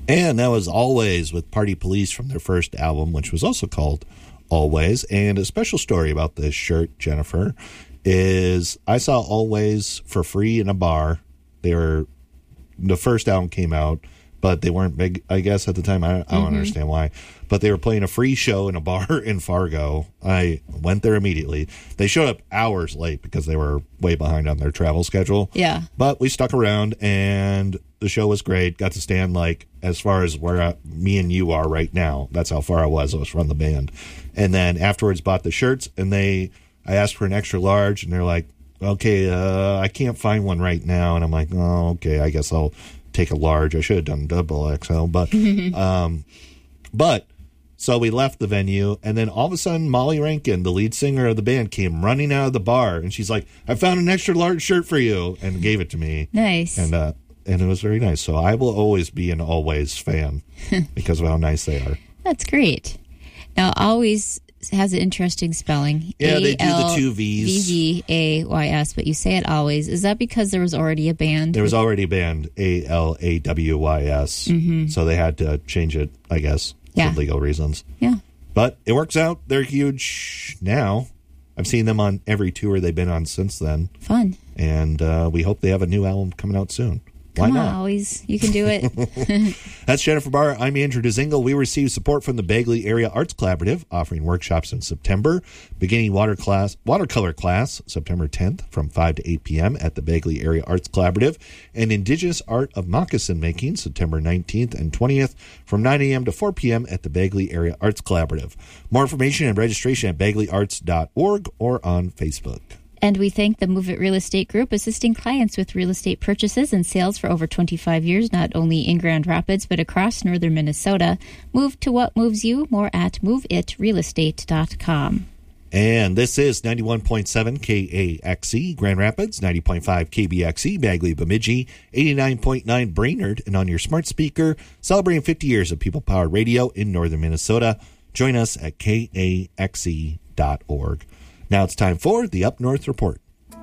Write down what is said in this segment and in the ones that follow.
And that was Always with Party Police from their first album, which was also called Always. And a special story about this shirt, Jennifer, is I saw Always for free in a bar. The first album came out, but they weren't big, I guess, at the time. I don't understand why. But they were playing a free show in a bar in Fargo. I went there immediately. They showed up hours late because they were way behind on their travel schedule. Yeah. But we stuck around, and the show was great. Got to stand, like, as far as where me and you are right now. That's how far I was from the band. And then afterwards bought the shirts, and I asked for an extra large, and they're like, okay, I can't find one right now. And I'm like, oh, okay, I guess I'll take a large. I should have done double XL, but so we left the venue, and then all of a sudden Molly Rankin, the lead singer of the band, came running out of the bar, and she's like, I found an extra large shirt for you, and gave it to me. Nice. And it was very nice. So I will always be an Always fan because of how nice they are. That's great. Now, Always has an interesting spelling. Yeah, they do the two V's. VGAYS, but you say it Always. Is that because there was already a band? There was already a band, ALAWYS. So they had to change it, I guess, for legal reasons. Yeah. But it works out. They're huge now. I've seen them on every tour they've been on since then. Fun. And we hope they have a new album coming out soon. Why Come on, not? Always. You can do it. That's Jennifer Barr. I'm Andrew Dzingel. We received support from the Bagley Area Arts Collaborative, offering workshops in September, beginning watercolor class September 10th from 5 to 8 p.m. at the Bagley Area Arts Collaborative, and Indigenous Art of Moccasin Making September 19th and 20th from 9 a.m. to 4 p.m. at the Bagley Area Arts Collaborative. More information and registration at bagleyarts.org or on Facebook. And we thank the Move It Real Estate Group, assisting clients with real estate purchases and sales for over 25 years, not only in Grand Rapids, but across northern Minnesota. Move to what moves you. More at moveitrealestate.com. And this is 91.7 KAXE, Grand Rapids, 90.5 KBXE, Bagley, Bemidji, 89.9 Brainerd, and on your smart speaker, celebrating 50 years of people-powered radio in northern Minnesota. Join us at kaxe.org. Now it's time for the Up North Report.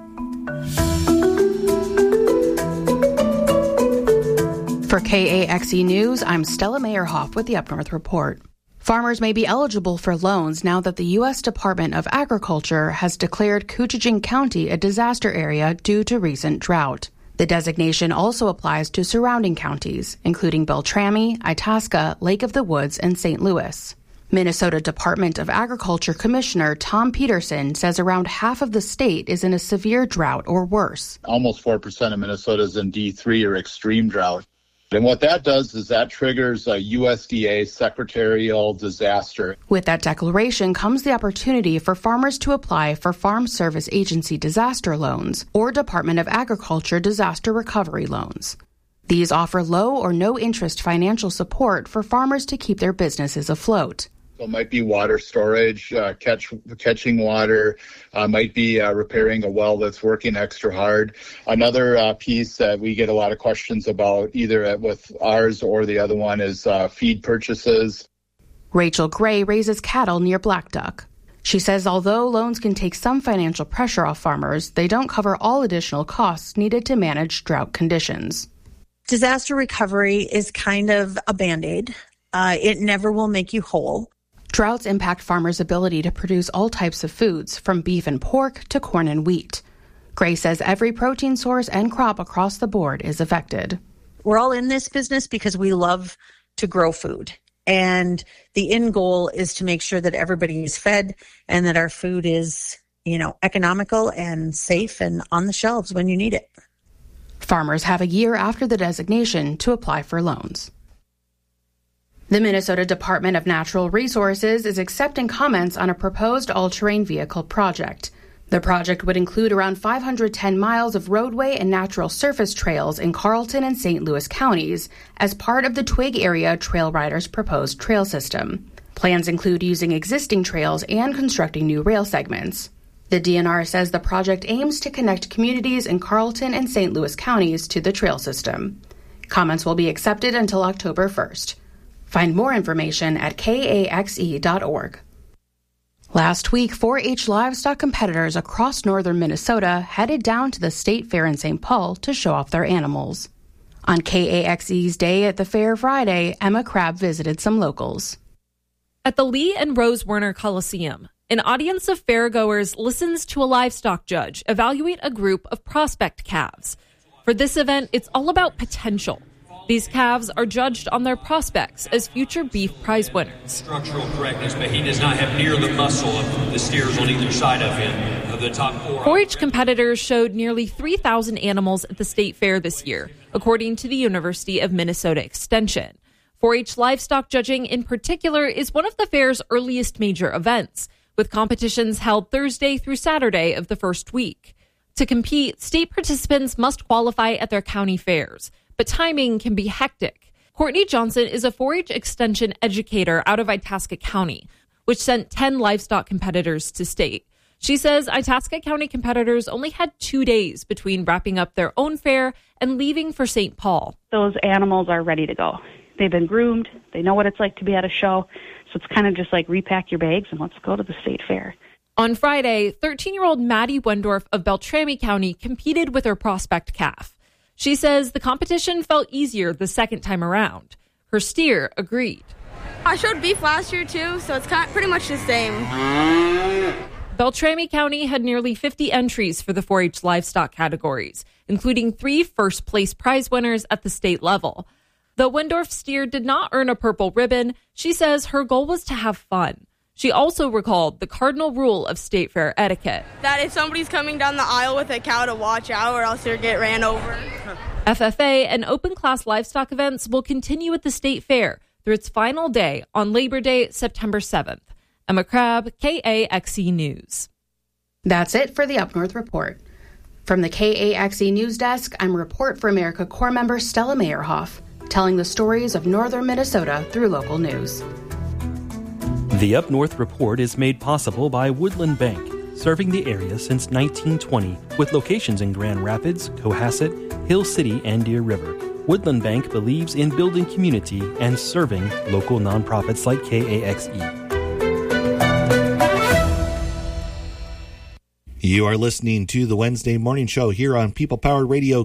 For KAXE News, I'm Stella Mayerhoff with the Up North Report. Farmers may be eligible for loans now that the U.S. Department of Agriculture has declared Coochin County a disaster area due to recent drought. The designation also applies to surrounding counties, including Beltrami, Itasca, Lake of the Woods, and St. Louis. Minnesota Department of Agriculture Commissioner Tom Peterson says around half of the state is in a severe drought or worse. Almost 4% of Minnesota is in D3 or extreme drought. And what that does is that triggers a USDA secretarial disaster. With that declaration comes the opportunity for farmers to apply for Farm Service Agency disaster loans or Department of Agriculture disaster recovery loans. These offer low or no interest financial support for farmers to keep their businesses afloat. So it might be water storage, catching water, might be repairing a well that's working extra hard. Another piece that we get a lot of questions about, either with ours or the other one, is feed purchases. Rachel Gray raises cattle near Black Duck. She says although loans can take some financial pressure off farmers, they don't cover all additional costs needed to manage drought conditions. Disaster recovery is kind of a Band-Aid. It never will make you whole. Droughts impact farmers' ability to produce all types of foods, from beef and pork to corn and wheat. Gray says every protein source and crop across the board is affected. We're all in this business because we love to grow food. And the end goal is to make sure that everybody is fed and that our food is, economical and safe and on the shelves when you need it. Farmers have a year after the designation to apply for loans. The Minnesota Department of Natural Resources is accepting comments on a proposed all-terrain vehicle project. The project would include around 510 miles of roadway and natural surface trails in Carlton and St. Louis counties as part of the Twig Area Trail Riders' proposed trail system. Plans include using existing trails and constructing new rail segments. The DNR says the project aims to connect communities in Carlton and St. Louis counties to the trail system. Comments will be accepted until October 1st. Find more information at kaxe.org. Last week, 4-H livestock competitors across northern Minnesota headed down to the State Fair in St. Paul to show off their animals. On KAXE's Day at the Fair Friday, Emma Crabb visited some locals. At the Lee and Rose Werner Coliseum, an audience of fairgoers listens to a livestock judge evaluate a group of prospect calves. For this event, it's all about potential. These calves are judged on their prospects as future beef prize winners. Structural correctness, but he does not have near the muscle of the steers on either side of him, of the top four. 4-H competitors showed nearly 3,000 animals at the state fair this year, according to the University of Minnesota Extension. 4-H livestock judging in particular is one of the fair's earliest major events, with competitions held Thursday through Saturday of the first week. To compete, state participants must qualify at their county fairs, but timing can be hectic. Courtney Johnson is a 4-H extension educator out of Itasca County, which sent 10 livestock competitors to state. She says Itasca County competitors only had 2 days between wrapping up their own fair and leaving for St. Paul. Those animals are ready to go. They've been groomed. They know what it's like to be at a show. So it's kind of just like repack your bags and let's go to the state fair. On Friday, 13-year-old Maddie Wendorf of Beltrami County competed with her prospect calf. She says the competition felt easier the second time around. Her steer agreed. I showed beef last year too, so it's pretty much the same. Beltrami County had nearly 50 entries for the 4-H livestock categories, including 3 first-place prize winners at the state level. Though Wendorf steer did not earn a purple ribbon, she says her goal was to have fun. She also recalled the cardinal rule of state fair etiquette. That if somebody's coming down the aisle with a cow to watch out or else you'll get ran over. FFA and open class livestock events will continue at the state fair through its final day on Labor Day, September 7th. Emma Crabb, KAXE News. That's it for the Up North Report. From the KAXE News Desk, I'm Report for America Corps member Stella Meyerhoff, telling the stories of northern Minnesota through local news. The Up North Report is made possible by Woodland Bank, serving the area since 1920 with locations in Grand Rapids, Cohasset, Hill City, and Deer River. Woodland Bank believes in building community and serving local nonprofits like KAXE. You are listening to the Wednesday morning show here on People Powered Radio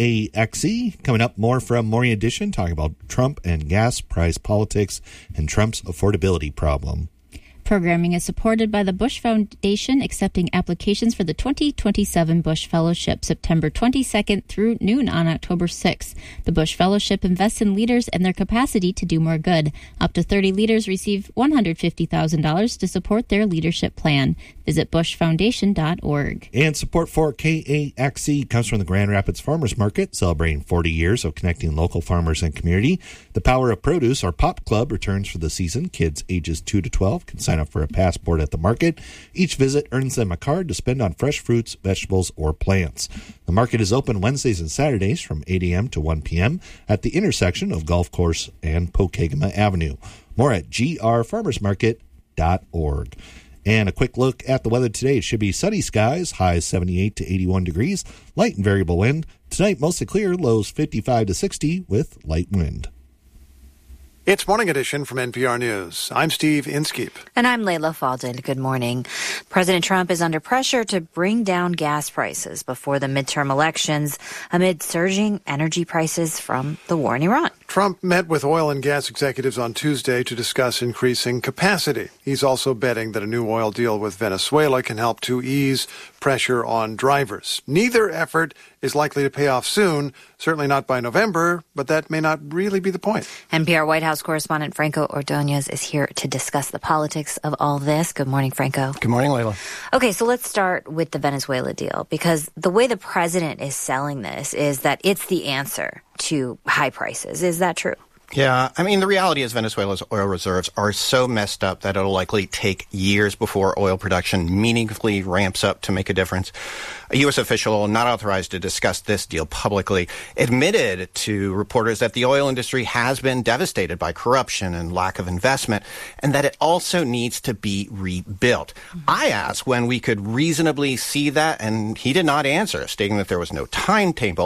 KAXE. Coming up, more from Morning Edition, talking about Trump and gas price politics and Trump's affordability problem. Programming is supported by the Bush Foundation, accepting applications for the 2027 Bush Fellowship, September 22nd through noon on October 6th. The Bush Fellowship invests in leaders and their capacity to do more good. Up to 30 leaders receive $150,000 to support their leadership plan. Visit bushfoundation.org. And support for KAXE comes from the Grand Rapids Farmers Market, celebrating 40 years of connecting local farmers and community. The Power of Produce, our Pop Club, returns for the season. Kids ages 2 to 12 can sign up for a passport at the market. Each visit earns them a card to spend on fresh fruits, vegetables, or plants. The market is open Wednesdays and Saturdays from 8 a.m. to 1 p.m. at the intersection of Golf Course and Pokegama Avenue. More at grfarmersmarket.org. And a quick look at the weather today. It should be sunny skies, highs 78 to 81 degrees, light and variable wind. Tonight, mostly clear, lows 55 to 60 with light wind. It's Morning Edition from NPR News. I'm Steve Inskeep. And I'm Layla Faldin. Good morning. President Trump is under pressure to bring down gas prices before the midterm elections amid surging energy prices from the war in Iran. Trump met with oil and gas executives on Tuesday to discuss increasing capacity. He's also betting that a new oil deal with Venezuela can help to ease pressure on drivers. Neither effort is likely to pay off soon, certainly not by November, but that may not really be the point. NPR White House correspondent Franco Ordonez is here to discuss the politics of all this. Good morning, Franco. Good morning, Layla. Okay, so let's start with the Venezuela deal, because the way the president is selling this is that it's the answer to high prices. Is that true? Yeah, I mean, the reality is Venezuela's oil reserves are so messed up that it'll likely take years before oil production meaningfully ramps up to make a difference. A U.S. official not authorized to discuss this deal publicly admitted to reporters that the oil industry has been devastated by corruption and lack of investment, and that it also needs to be rebuilt. I asked when we could reasonably see that, and he did not answer, stating that there was no timetable.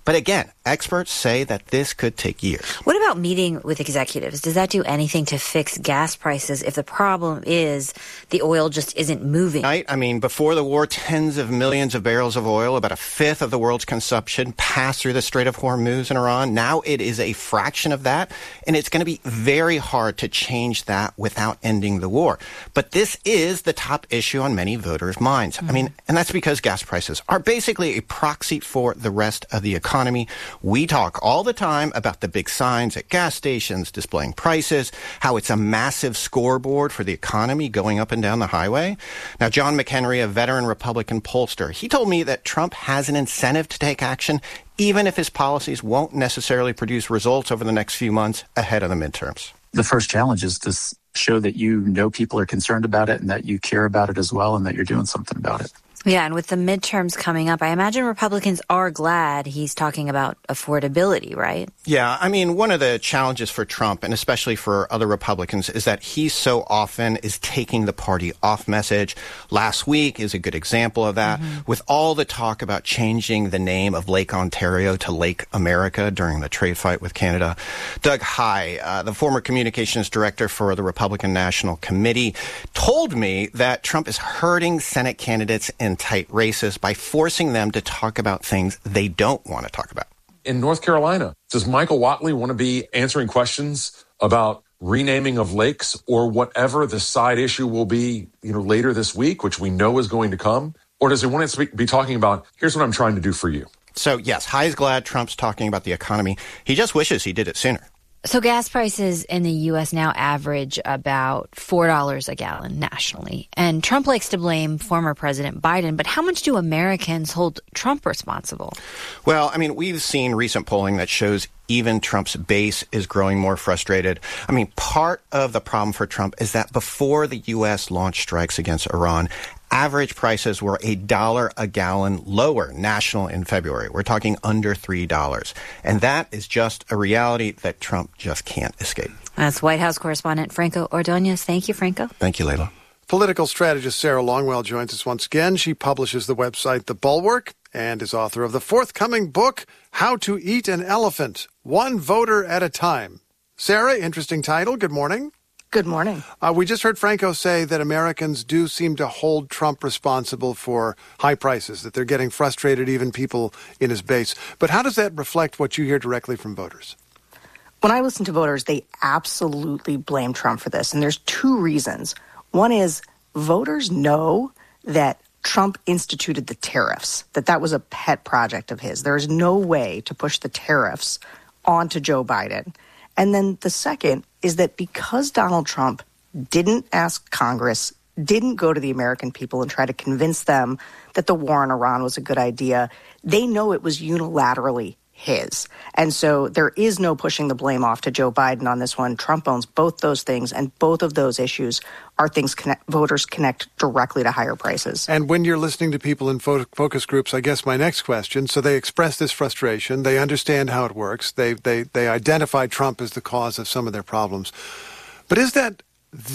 But again, experts say that this could take years. What about meeting with executives? Does that do anything to fix gas prices if the problem is the oil just isn't moving? Right? I mean, before the war, tens of millions of barrels of oil, about a fifth of the world's consumption, passed through the Strait of Hormuz in Iran. Now it is a fraction of that, and it's going to be very hard to change that without ending the war. But this is the top issue on many voters' minds. I mean, and that's because gas prices are basically a proxy for the rest of the economy. We talk all the time about the big signs at gas stations displaying prices, how it's a massive scoreboard for the economy going up and down the highway. Now, John McHenry, a veteran Republican pollster, he told me that Trump has an incentive to take action, even if his policies won't necessarily produce results over the next few months ahead of the midterms. The first challenge is to show that you know people are concerned about it and that you care about it as well and that you're doing something about it. Yeah, and with the midterms coming up, I imagine Republicans are glad he's talking about affordability, right? Yeah, I mean, one of the challenges for Trump, and especially for other Republicans, is that he so often is taking the party off message. Last week is a good example of that, with all the talk about changing the name of Lake Ontario to Lake America during the trade fight with Canada. Doug Heye, the former communications director for the Republican National Committee, told me that Trump is hurting Senate candidates in tight races by forcing them to talk about things they don't want to talk about. In North Carolina, does Michael Whatley want to be answering questions about renaming of lakes or whatever the side issue will be, later this week, which we know is going to come? Or does he want to be talking about, here's what I'm trying to do for you? So, yes, Heye's glad Trump's talking about the economy. He just wishes he did it sooner. So gas prices in the U.S. now average about $4 a gallon nationally. And Trump likes to blame former President Biden, but how much do Americans hold Trump responsible? Well, I mean, we've seen recent polling that shows even Trump's base is growing more frustrated. I mean, part of the problem for Trump is that before the U.S. launched strikes against Iran, average prices were $1 a gallon lower national in February. We're talking under $3. And that is just a reality that Trump just can't escape. That's White House correspondent Franco Ordonez. Thank you, Franco. Thank you, Layla. Political strategist Sarah Longwell joins us once again. She publishes the website The Bulwark and is author of the forthcoming book, How to Eat an Elephant, One Voter at a Time. Sarah, interesting title. Good morning. Good morning. We just heard Franco say that Americans do seem to hold Trump responsible for high prices, that they're getting frustrated, even people in his base. But how does that reflect what you hear directly from voters? When I listen to voters, they absolutely blame Trump for this. And there's two reasons. One is voters know that Trump instituted the tariffs, that was a pet project of his. There is no way to push the tariffs onto Joe Biden. And then the second is that because Donald Trump didn't ask Congress, didn't go to the American people and try to convince them that the war in Iran was a good idea, they know it was unilaterally his. And so there is no pushing the blame off to Joe Biden on this one. Trump owns both those things, and both of those issues are things voters connect directly to higher prices. And when you're listening to people in focus groups, I guess my next question, so they express this frustration, they understand how it works, they identify Trump as the cause of some of their problems. But is that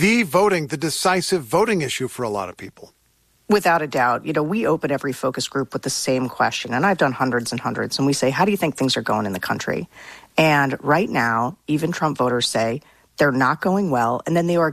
the decisive voting issue for a lot of people? Without a doubt. We open every focus group with the same question, and I've done hundreds and hundreds, and we say, how do you think things are going in the country? And right now, even Trump voters say they're not going well, and then they are